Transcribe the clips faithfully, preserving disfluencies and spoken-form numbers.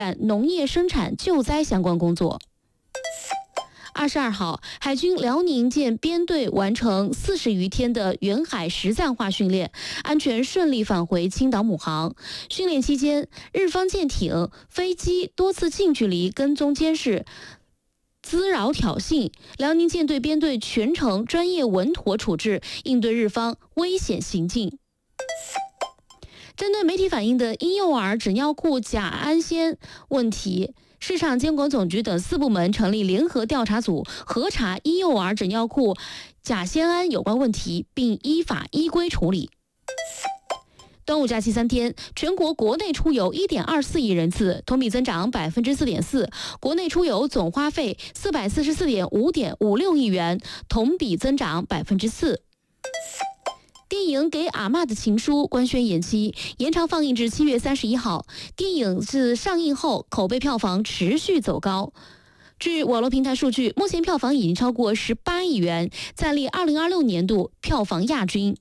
农业生产救灾相关工作。二十二号，海军辽宁舰编队完成四十余天的远海实战化训练，安全顺利返回青岛母航。训练期间，日方舰艇、飞机多次近距离跟踪监视、滋扰挑衅，辽宁舰队编队全程专业稳妥处置，应对日方危险行径。针对媒体反映的婴幼儿纸尿裤假氨酰问题，市场监管总局等四部门成立联合调查组，核查婴幼儿纸尿裤甲酰胺有关问题，并依法依规处理。端午假期三天，全国国内出游 一点二四亿人次，同比增长 百分之四点四， 国内出游总花费 四百四十四点五五亿元，同比增长 百分之四。电影《给阿嬷的情书》官宣延期，延长放映至七月三十一号。电影自上映后，口碑票房持续走高。据网络平台数据，目前票房已经超过十八亿元，暂列二零二六年度票房亚军。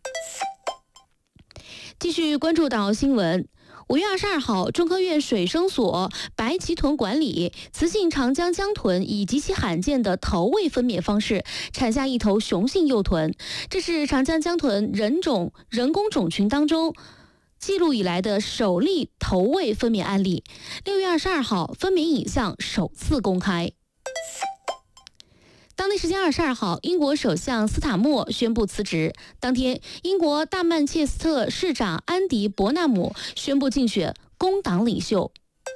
继续关注到新闻。五月二十二号，中科院水生所白鳍豚管理雌性长江江豚以极其罕见的头位分娩方式产下一头雄性幼豚，这是长江江豚人种人工种群当中记录以来的首例头位分娩案例。六月二十二号，分娩影像首次公开。当地时间二十二号，英国首相斯塔默宣布辞职。当天，英国大曼彻斯特市长安迪·伯纳姆宣布竞选工党领袖。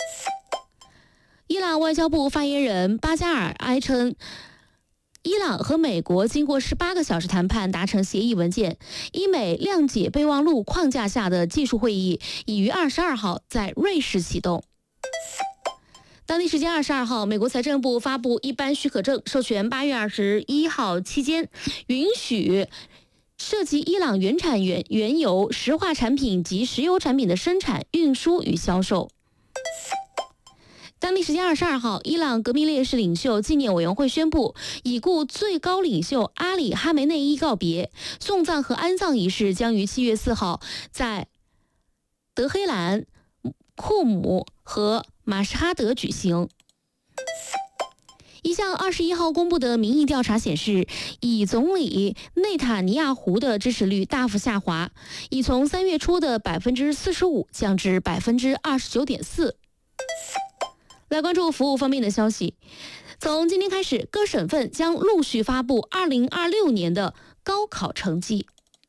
伊朗外交部发言人巴加尔埃称，伊朗和美国经过十八个小时谈判达成协议文件，伊美谅解备忘录框架下的技术会议已于二十二号在瑞士启动。当地时间二十二号，美国财政部发布一般许可证，授权八月二十一号期间允许涉及伊朗原产原原油、石化产品及石油产品的生产、运输与销售。当地时间二十二号，伊朗革命烈士领袖纪念委员会宣布，已故最高领袖阿里·哈梅内伊告别，送葬和安葬仪式将于七月四号在德黑兰、库姆和马什哈德举行。一项二十一号公布的民意调查显示，以总理内塔尼亚胡的支持率大幅下滑，已从三月初的 百分之四十五 降至 百分之二十九点四。来关注服务方面的消息，从今天开始，各省份将陆续发布二零二六年的高考成绩。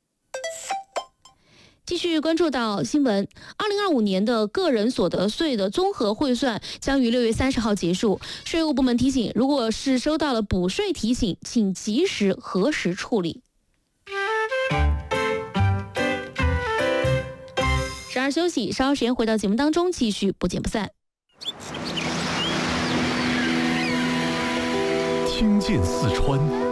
继续关注到新闻，二零二五年的个人所得税的综合汇算将于六月三十号结束。税务部门提醒，如果是收到了补税提醒，请及时核实处理。十二休息，稍后时间回到节目当中，继续不见不散。 听见四川。